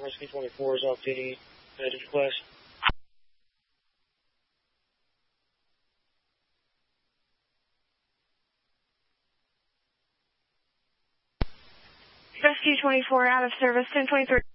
Rescue 24 is LPD. Did request. Rescue 24 out of service, 1023.